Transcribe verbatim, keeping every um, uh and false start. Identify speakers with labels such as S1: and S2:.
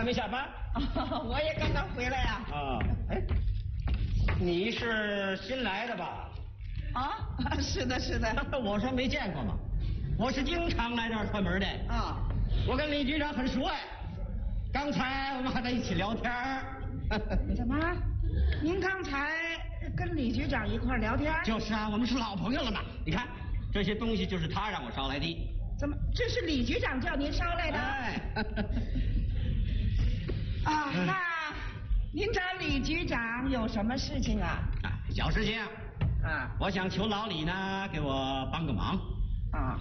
S1: 还没下班？
S2: 我也刚刚回来呀。
S1: 啊，哎，你是新来的吧？
S2: 啊，是的，是的。
S1: 我说没见过嘛，我是经常来这儿串门的。
S2: 啊，
S1: 我跟李局长很熟哎，刚才我们还在一起聊天。
S2: 怎么？您刚才跟李局长一块聊天？
S1: 就是啊，我们是老朋友了嘛。你看，这些东西就是他让我捎来的。
S2: 怎么？这是李局长叫您捎来的？
S1: 哎。
S2: 啊，那您找李局长有什么事情啊？
S1: 小事情。
S2: 啊，
S1: 我想求老李呢给我帮个忙。
S2: 啊，